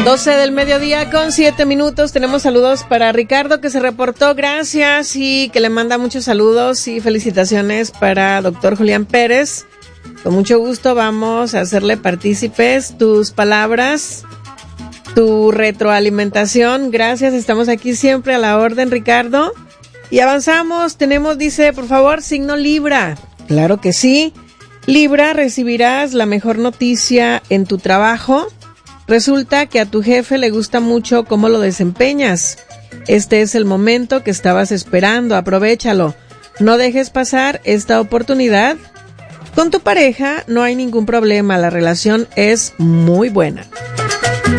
12 del mediodía con 7 minutos. Tenemos saludos para Ricardo, que se reportó, gracias, y que le manda muchos saludos y felicitaciones para doctor Julián Pérez. Con mucho gusto vamos a hacerle partícipes tus palabras, tu retroalimentación. Gracias, estamos aquí siempre a la orden, Ricardo. Y avanzamos, tenemos, dice, por favor, signo Libra. Claro que sí. Libra, recibirás la mejor noticia en tu trabajo. Resulta que a tu jefe le gusta mucho cómo lo desempeñas. Este es el momento que estabas esperando, aprovéchalo. No dejes pasar esta oportunidad. Con tu pareja no hay ningún problema, la relación es muy buena.